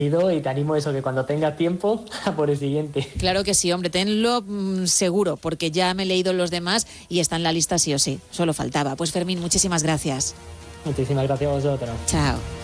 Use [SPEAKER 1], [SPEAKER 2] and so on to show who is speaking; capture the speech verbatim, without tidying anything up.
[SPEAKER 1] y te animo a eso, que cuando tengas tiempo, a por el siguiente.
[SPEAKER 2] Claro que sí, hombre, tenlo mmm, seguro, porque ya me he leído los demás y está en la lista sí o sí, solo faltaba. Pues Fermín, muchísimas gracias.
[SPEAKER 1] Muchísimas gracias a vosotros.
[SPEAKER 2] Chao.